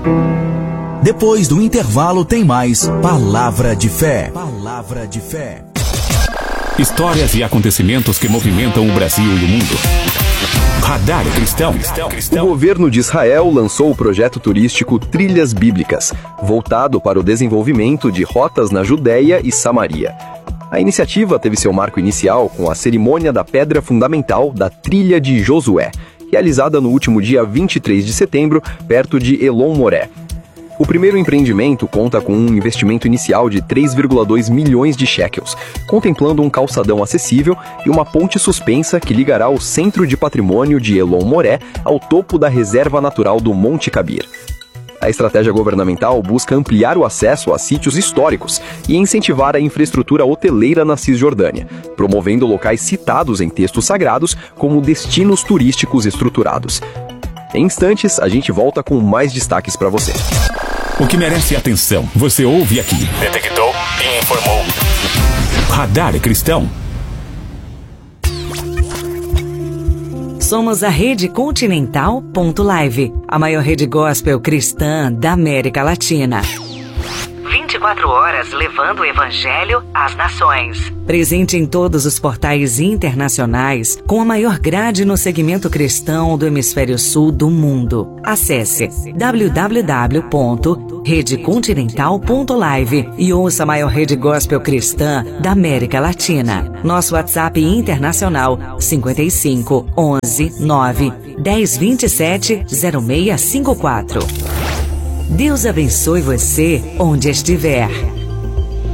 Depois do intervalo tem mais Palavra de Fé. Palavra de Fé. Histórias e acontecimentos que movimentam o Brasil e o mundo. Radar Cristão. O governo de Israel lançou o projeto turístico Trilhas Bíblicas, voltado para o desenvolvimento de rotas na Judéia e Samaria. A iniciativa teve seu marco inicial com a cerimônia da pedra fundamental da Trilha de Josué, realizada no último dia 23 de setembro, perto de Elon Moré. O primeiro empreendimento conta com um investimento inicial de 3,2 milhões de shekels, contemplando um calçadão acessível e uma ponte suspensa que ligará o Centro de Patrimônio de Elon Moré ao topo da Reserva Natural do Monte Cabir. A estratégia governamental busca ampliar o acesso a sítios históricos e incentivar a infraestrutura hoteleira na Cisjordânia, promovendo locais citados em textos sagrados como destinos turísticos estruturados. Em instantes, a gente volta com mais destaques para você. O que merece atenção, você ouve aqui. Detectou e informou. Radar Cristão. Somos a Rede Continental.live, a maior rede gospel cristã da América Latina. 24 horas levando o Evangelho às nações. Presente em todos os portais internacionais, com a maior grade no segmento cristão do hemisfério sul do mundo. Acesse www.redecontinental.live e ouça a maior rede gospel cristã da América Latina. Nosso WhatsApp internacional 55 11 9 10 27 0654. Deus abençoe você onde estiver.